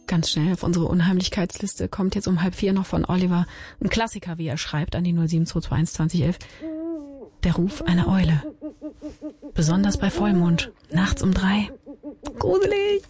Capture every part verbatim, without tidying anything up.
Ganz schnell auf unsere Unheimlichkeitsliste kommt jetzt um halb vier noch von Oliver ein Klassiker, wie er schreibt, an die null sieben zwei zwei eins zwanzig elf. Der Ruf einer Eule. Besonders bei Vollmond. Nachts um drei. Gruselig.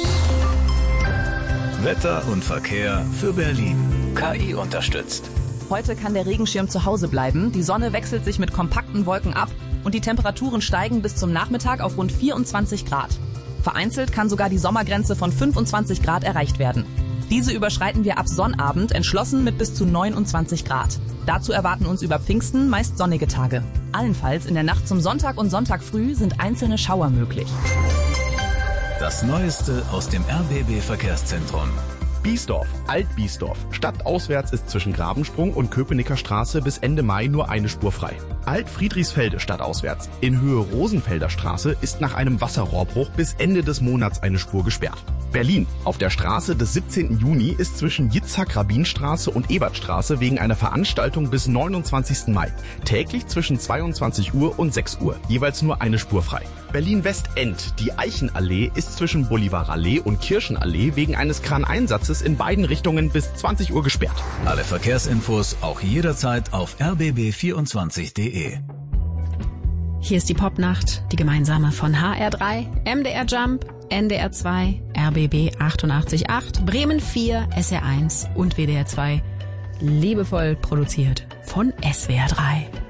Wetter und Verkehr für Berlin. K I unterstützt. Heute kann der Regenschirm zu Hause bleiben. Die Sonne wechselt sich mit kompakten Wolken ab und die Temperaturen steigen bis zum Nachmittag auf rund vierundzwanzig Grad. Vereinzelt kann sogar die Sommergrenze von fünfundzwanzig Grad erreicht werden. Diese überschreiten wir ab Sonnabend entschlossen mit bis zu neunundzwanzig Grad. Dazu erwarten uns über Pfingsten meist sonnige Tage. Allenfalls in der Nacht zum Sonntag und Sonntag früh sind einzelne Schauer möglich. Das Neueste aus dem R B B Verkehrszentrum. Biesdorf, Alt-Biesdorf. Stadtauswärts ist zwischen Grabensprung und Köpenicker Straße bis Ende Mai nur eine Spur frei. Alt-Friedrichsfelde stadtauswärts. In Höhe Rosenfelder Straße ist nach einem Wasserrohrbruch bis Ende des Monats eine Spur gesperrt. Berlin. Auf der Straße des siebzehnten Juni ist zwischen Jitzhack-Rabinstraße und Ebertstraße wegen einer Veranstaltung bis neunundzwanzigsten Mai. Täglich zwischen zweiundzwanzig Uhr und sechs Uhr. Jeweils nur eine Spur frei. Berlin-Westend. Die Eichenallee ist zwischen Bolivarallee und Kirchenallee wegen eines Kraneinsatzes in beiden Richtungen bis zwanzig Uhr gesperrt. Alle Verkehrsinfos auch jederzeit auf r b b vierundzwanzig punkt d e. Hier ist die Popnacht, die gemeinsame von H R drei, M D R Jump, N D R zwei, R B B achtundachtzig Komma acht, Bremen vier, S R eins und W D R zwei. Liebevoll produziert von S W R drei.